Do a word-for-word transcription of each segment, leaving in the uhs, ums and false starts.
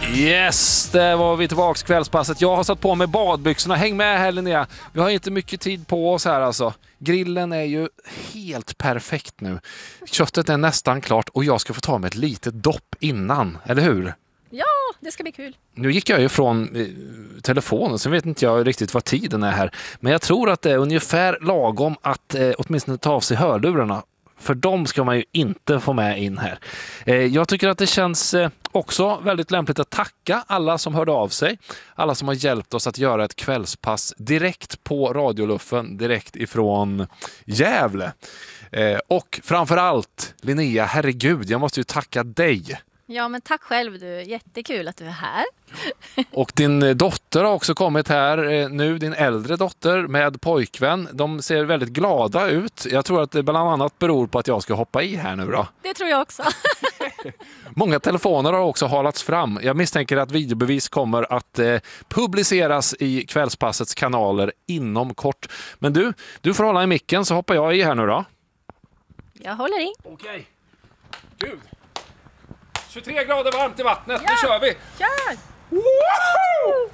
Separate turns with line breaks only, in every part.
Yes, det var vi tillbaka kvällspasset. Jag har satt på mig badbyxorna. Häng med här, Linnea. Vi har inte mycket tid på oss här alltså. Grillen är ju helt perfekt nu. Köttet är nästan klart och jag ska få ta mig ett litet dopp innan, eller hur?
Ja, det ska bli kul.
Nu gick jag ju från eh, telefonen så vet inte jag riktigt vad tiden är här. Men jag tror att det är ungefär lagom att eh, åtminstone ta av sig hörlurarna. För de ska man ju inte få med in här. Eh, jag tycker att det känns eh, också väldigt lämpligt att tacka alla som hörde av sig. Alla som har hjälpt oss att göra ett kvällspass direkt på radioluffen, direkt ifrån Gävle. Eh, och framförallt, Linnea, herregud, jag måste ju tacka dig.
Ja, men tack själv du. Jättekul att du är här.
Och din dotter har också kommit här nu, din äldre dotter med pojkvän. De ser väldigt glada ut. Jag tror att det bland annat beror på att jag ska hoppa i här nu då.
Det tror jag också.
Många telefoner har också halats fram. Jag misstänker att videobevis kommer att eh, publiceras i kvällspassets kanaler inom kort. Men du, du får hålla i micken så hoppar jag i här nu då.
Jag håller i.
Okej. Gud. tjugotre grader varmt i vattnet,
ja,
nu kör vi!
Kör!
Woho!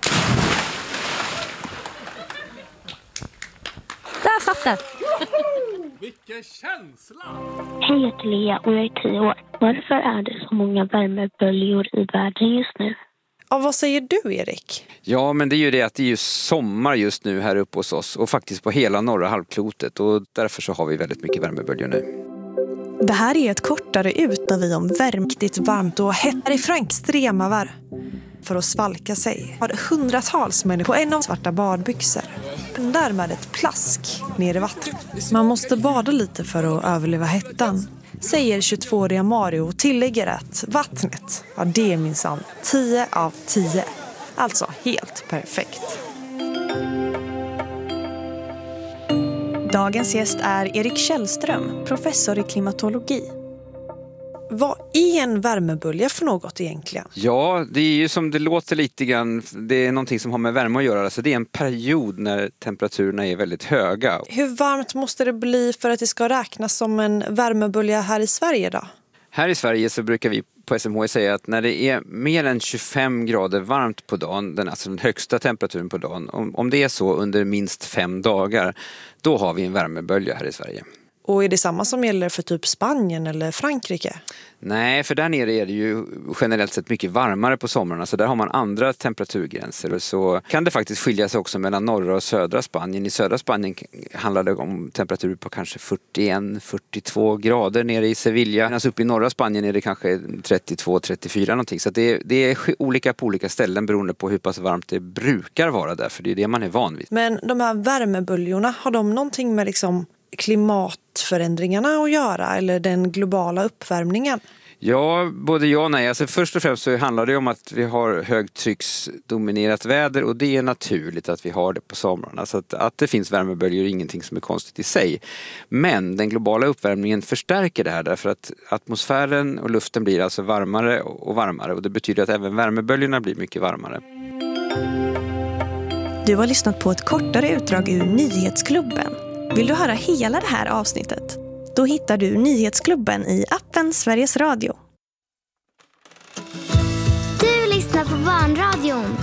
Där satt det!
Vilken känsla!
Hej, jag heter Lea och jag är tio år. Varför är det så många värmeböljor i världen just nu?
Ja, vad säger du, Erik?
Ja, men det är ju det att det är ju sommar just nu här uppe hos oss och faktiskt på hela norra halvklotet och därför så har vi väldigt mycket värmeböljor nu.
Det här är ett kortare ut när vi om värmktigt varmt och hett ifrån extrema värme. För att svalka sig har hundratals människor på en av svarta badbyxor. Där med ett plask ner i vattnet. Man måste bada lite för att överleva hettan, säger tjugotvååriga Mario och tillägger att vattnet, ja det är minsann tio av tio. Alltså helt perfekt. Dagens gäst är Erik Källström, professor i klimatologi. Vad är en värmebölja för något egentligen?
Ja, det är ju som det låter lite grann, det är någonting som har med värme att göra. Alltså det är en period när temperaturerna är väldigt höga.
Hur varmt måste det bli för att det ska räknas som en värmebölja här i Sverige då?
Här i Sverige så brukar vi på S M H I säga att när det är mer än tjugofem grader varmt på dagen, den, alltså den högsta temperaturen på dagen, om, om det är så under minst fem dagar, då har vi en värmebölja här i Sverige.
Och är det samma som gäller för typ Spanien eller Frankrike?
Nej, för där nere är det ju generellt sett mycket varmare på somrarna, så där har man andra temperaturgränser. Och så kan det faktiskt skilja sig också mellan norra och södra Spanien. I södra Spanien handlar det om temperatur på kanske fyrtioen till fyrtiotvå grader nere i Sevilla. Medan uppe i norra Spanien är det kanske trettiotvå till trettiofyra någonting. Så det, det är olika på olika ställen beroende på hur pass varmt det brukar vara där, för det är det man är van vid.
Men de här värmeböljorna, har de någonting med liksom klimatförändringarna att göra eller den globala uppvärmningen?
Ja, både ja och nej. Alltså först och främst så handlar det om att vi har högtrycksdominerat väder och det är naturligt att vi har det på somrarna. Så att, att det finns värmeböljor är ingenting som är konstigt i sig. Men den globala uppvärmningen förstärker det här därför att atmosfären och luften blir alltså varmare och varmare och det betyder att även värmeböljorna blir mycket varmare.
Du har lyssnat på ett kortare utdrag ur Nyhetsklubben. Vill du höra hela det här avsnittet? Då hittar du Nyhetsklubben i appen Sveriges Radio.
Du lyssnar på Barnradion.